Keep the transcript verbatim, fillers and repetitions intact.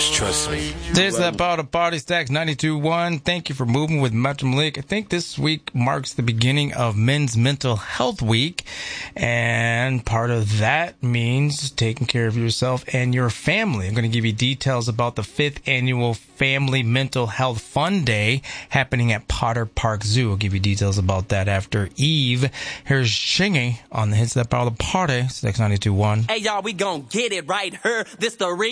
Just trust me. There's that part of Party Stacks ninety-two point one. Thank you for moving with Metro Malik. I think this week marks the beginning of Men's Mental Health Week. And part of that means taking care of yourself and your family. I'm going to give you details about the fifth annual Family Mental Health Fun Day happening at Potter Park Zoo. I'll give you details about that after Eve. Here's Shingy on the Hits That Power the Party. Stacks ninety-two point one. Hey, y'all, we gon' get it right here. This the re-